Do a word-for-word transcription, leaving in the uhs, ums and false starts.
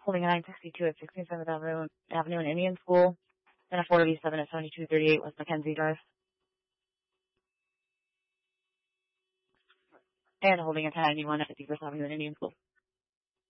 holding a nine sixty-two at sixty-seventh Avenue, Avenue in Indian School, and a four eighty-seven at seventy-two thirty-eight West Mackenzie Drive. And holding a ten ninety-one at fifty-first Avenue in Indian School.